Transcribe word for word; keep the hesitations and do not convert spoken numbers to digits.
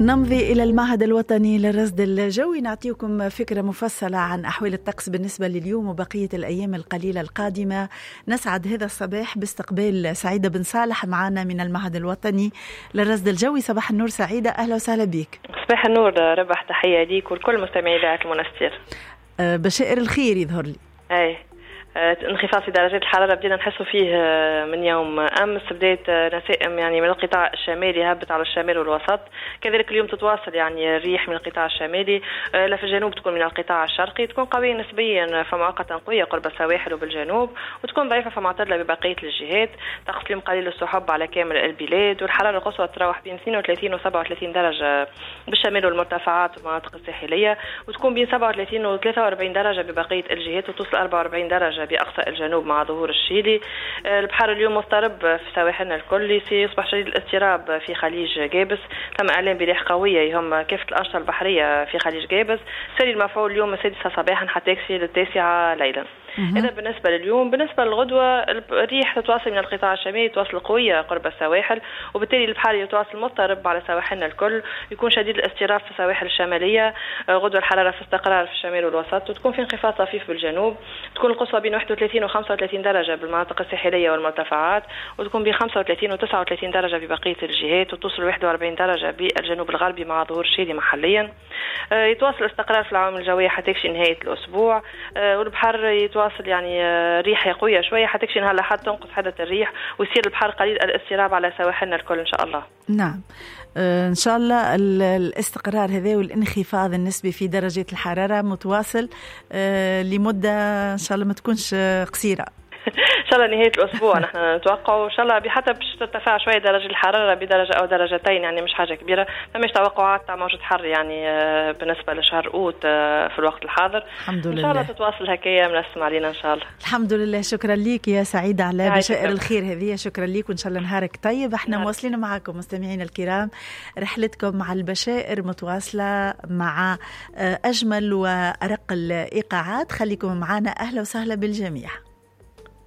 نمضي إلى المعهد الوطني للرصد الجوي، نعطيكم فكرة مفصلة عن أحوال الطقس بالنسبة لليوم وبقية الأيام القليلة القادمة. نسعد هذا الصباح باستقبال سعيدة بن صالح معنا من المعهد الوطني للرصد الجوي. صباح النور سعيدة، أهلا وسهلا بك. صباح النور، ربح تحية ليك ولكل مستمعي إذاعة المنستير. أه بشائر الخير يظهر لي. أي انخفاض في درجات الحرارة بدينا نحسوا فيه من يوم أمس، بداية نسائم يعني من القطاع الشمالي هبت على الشمال والوسط، كذلك اليوم تتواصل يعني الريح من القطاع الشمالي، لا في الجنوب تكون من القطاع الشرقي، تكون قوية نسبيا فمؤقتا قوية قرب السواحل وبالجنوب، وتكون ضعيفة فمعتدلة ببقية الجهات. طقس اليوم قليل السحب على كامل البلاد، والحرارة القصوى تتراوح بين اثنين وثلاثين و سبعة وثلاثين درجة بالشمال والمرتفعات والمناطق الساحلية، وتكون بين سبعة وثلاثين و ثلاثة وأربعين درجة ببقية الجهات، وتوصل أربعة وأربعين درجة بأقصى الجنوب مع ظهور الشيلي. البحر اليوم مضطرب في سواحلنا الكل، سيصبح شديد الاضطراب في خليج جابس، تم إعلان بريح قوية يهم كافة الأنشطة البحرية في خليج جابس. سري المفعول اليوم السادسة صباحا حتى يكفي للتاسعة ليلا. هذا بالنسبة لليوم. بالنسبة للغدوة الريح تتواصل من القطاع الشمالي، تواصل قوية قرب السواحل، وبالتالي البحر يتواصل مضطرب على سواحلنا الكل، يكون شديد الاضطراب في السواحل الشمالية. غدوة الحرارة في استقرار في الشمال والوسط، وتكون في انخفاض طفيف بالجنوب، تكون القصوى بين واحد وثلاثين و خمسة وثلاثين درجة بالمناطق الساحلية والمرتفعات، وتكون بين خمسة وثلاثين و تسعة وثلاثين درجة ببقية الجهات، وتوصل واحد وأربعين درجة بالجنوب الغربي مع ظهور الشيلي محليا. يتواصل الاستقرار في العوامل الجوية حتى يكفي نهاية الأسبوع، والبحر يتواصل يعني ريح قوية شوية حتى يكفي نهار الأحد تنقص حدة الريح، ويصير البحر قليل الاضطراب على سواحلنا الكل إن شاء الله. نعم آه إن شاء الله الاستقرار هذا والانخفاض النسبي في درجة الحرارة متواصل آه لمدة إن شاء الله ما تكونش قصيرة. ان شاء الله نهايه الاسبوع نحن نتوقع ان شاء الله حتى باش ترتفع شويه درجه الحراره بدرجه او درجتين، يعني مش حاجه كبيره. فماش توقعات تاع موجه حر يعني بالنسبه لشهر اوت في الوقت الحاضر. الحمد لله ان شاء الله تتواصل هكايا منسم علينا ان شاء الله. الحمد لله. شكرا ليك يا سعيده على بشائر الخير هذه، شكرا ليك وان شاء الله نهارك طيب. احنا مواصلين معكم مستمعينا الكرام، رحلتكم مع البشائر متواصله مع اجمل وارق الايقاعات. خليكم معنا، اهلا وسهلا بالجميع.